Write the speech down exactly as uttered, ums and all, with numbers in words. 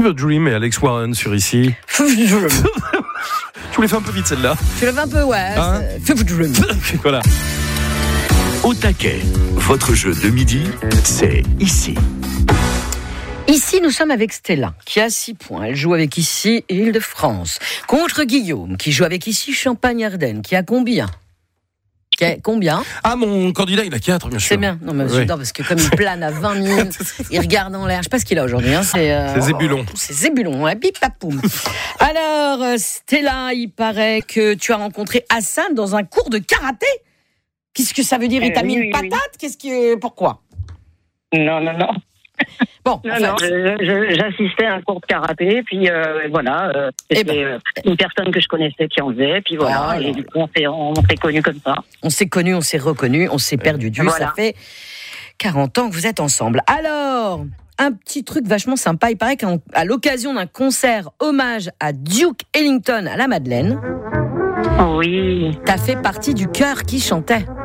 Fever Dream et Alex Warren sur ici. Fever Dream. Tu voulais faire un peu vite celle-là. Tu l'avais un peu, ouais. Hein Fever Dream. Voilà. Au taquet, votre jeu de midi, c'est ici. Ici, nous sommes avec Stella, qui a six points. Elle joue avec ici Île-de-France. Contre Guillaume, qui joue avec ici Champagne-Ardenne, qui a combien qui a Combien Ah, mon candidat, il a quatre, bien sûr. C'est bien. Non, mais Oui. j'adore, parce que comme il plane à vingt mille, il regarde en l'air. Je sais pas ce qu'il a aujourd'hui. Hein. C'est, euh, C'est Zébulon. oh, c'est Zébulon, hein. Bip, papoum. Alors, euh, Stella, il paraît que tu as rencontré Hassan dans un cours de karaté. Qu'est-ce que ça veut dire ? Il t'a Euh, mis oui, une oui, patate ? Qu'est-ce que... Pourquoi ? Non, non, non. Bon, Non, enfin, non, je- je- j'assistais à un cours de karaté, puis euh, voilà, euh, Eh c'était ben. euh, une personne que je connaissais qui en faisait, puis voilà, Oh là et du coup on s'est, on s'est connus comme ça. on s'est connus, on s'est reconnus, on s'est perdu de vue. Voilà. Ça fait quarante ans que vous êtes ensemble. Alors, un petit truc vachement sympa. Il paraît qu'à l'occasion d'un concert hommage à Duke Ellington à la Madeleine, Oui, t'as fait partie du chœur qui chantait.